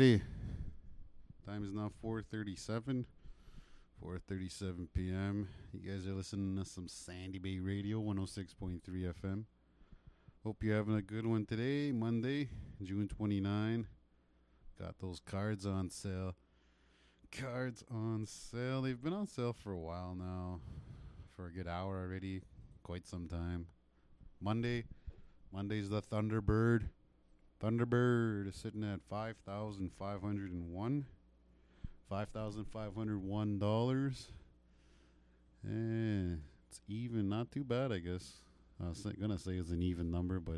Friday. Time is now 4:37 p.m. You guys are listening to some Sandy Bay Radio, 106.3 FM. Hope you're having a good one today, Monday, June 29. Got those cards on sale. Cards on sale. They've been on sale for a while now. For a good hour already. Quite some time. Monday's the Thunderbird. Thunderbird is sitting at $5,501. $5,501. It's even, not too bad, I guess. I was gonna say it's an even number, but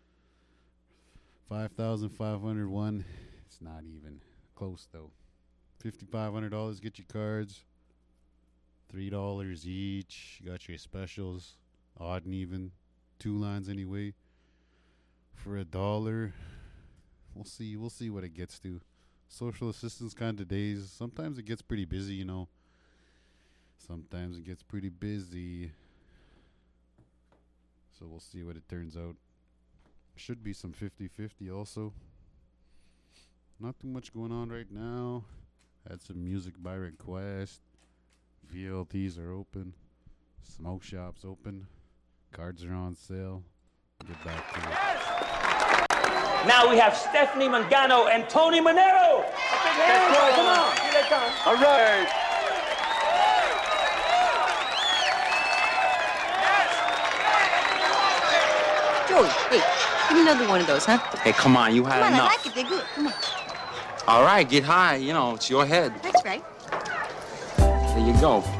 5,501. It's not even close though. $5,500. Get your cards. $3 each. You got your specials, odd and even, 2 lines anyway. For $1, we'll see what it gets to. Social assistance kind of days. Sometimes it gets pretty busy, you know. Sometimes it gets pretty busy. So we'll see what it turns out. Should be some 50-50 also. Not too much going on right now. Had some music by request. VLTs are open. Smoke shops open. Cards are on sale. Get back to it. Now we have Stephanie Mangano and Tony Manero. Come on. Here they come. All right. Joey, hey, give me another one of those, huh? Hey, come on, you had Come on, enough. I like it. They're good. Come on. All right, get high. You know, it's your head. That's right. There you go.